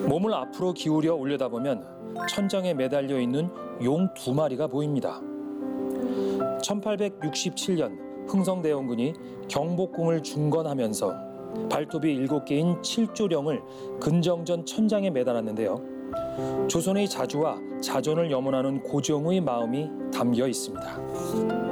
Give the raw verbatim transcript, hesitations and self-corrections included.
몸을 앞으로 기울여 올려다보면 천장에 매달려 있는 용 두 마리가 보입니다. 천팔백육십칠 년 흥성대원군이 경복궁을 중건하면서 발톱이 일곱 개인 칠조령을 근정전 천장에 매달았는데요. 조선의 자주와 자존을 염원하는 고종의 마음이 담겨 있습니다.